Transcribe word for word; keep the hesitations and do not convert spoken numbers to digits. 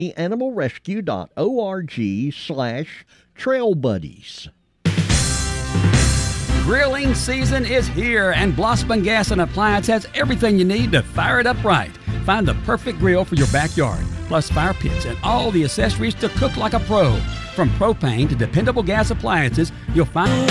animal rescue dot org slash trail buddies. Grilling season is here, and Blossman Gas and Appliance has everything you need to fire it up right. Find the perfect grill for your backyard, plus fire pits and all the accessories to cook like a pro. From propane to dependable gas appliances, you'll find...